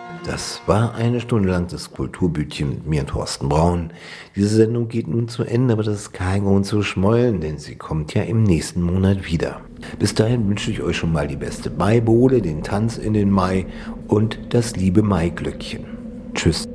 Das war eine Stunde lang das Kulturbütchen mit mir und Thorsten Braun. Diese Sendung geht nun zu Ende, aber das ist kein Grund zu schmollen, denn sie kommt ja im nächsten Monat wieder. Bis dahin wünsche ich euch schon mal die beste Maibowle, den Tanz in den Mai und das liebe Maiglöckchen. Tschüss.